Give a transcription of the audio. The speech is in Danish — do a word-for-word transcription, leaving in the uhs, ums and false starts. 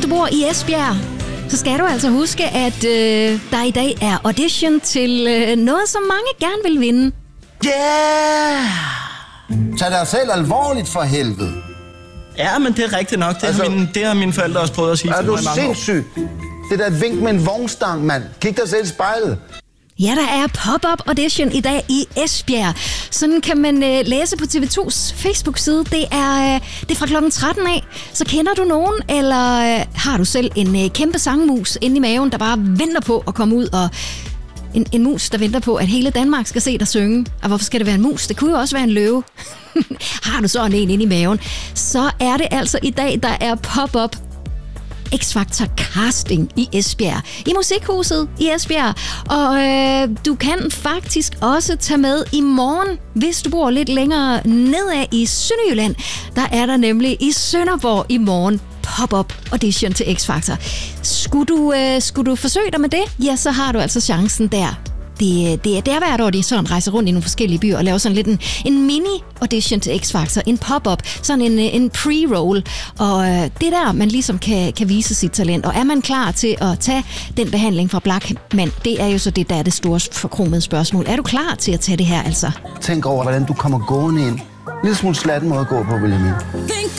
du bor i Esbjerg, så skal du altså huske, at øh, der i dag er audition til øh, noget, som mange gerne vil vinde. Yeah! Tag dig selv alvorligt for helvede. Ja, men det er rigtigt nok. Det, altså, har, mine, det har mine forældre også prøvet at sige er til mig i mange år. Er du sindssyg? Det er da et vink med en vognstang, mand. Kig dig selv i spejlet. Ja, der er pop-up audition i dag i Esbjerg. Sådan kan man øh, læse på T V to's Facebook-side. Det er, øh, det er fra klokken tretten af. Så kender du nogen, eller øh, har du selv en øh, kæmpe sangmus inde i maven, der bare venter på at komme ud, og en, en mus, der venter på, at hele Danmark skal se dig synge. Og hvorfor skal det være en mus? Det kunne jo også være en løve. Har du sådan en inde i maven, så er det altså i dag, der er pop-up X-Factor casting i Esbjerg, i Musikhuset i Esbjerg. Og øh, du kan faktisk også tage med i morgen, hvis du bor lidt længere nedad i Sønderjylland. Der er der nemlig i Sønderborg i morgen pop-up audition til X-Factor. Skulle du, øh, skulle du forsøge dig med det, ja, så har du altså chancen der. Det, det, det er hvert år, de sådan rejser rundt i nogle forskellige byer og laver sådan lidt en, en mini-audition til X-Factor, en pop-up, sådan en, en pre-roll. Og øh, det der, man ligesom kan, kan vise sit talent. Og er man klar til at tage den behandling fra Blachman, det er jo så det, der er det store forkromede spørgsmål. Er du klar til at tage det her, altså? Tænk over, hvordan du kommer gående ind. En lille smule slatten måde at gå på, Wilhelmine.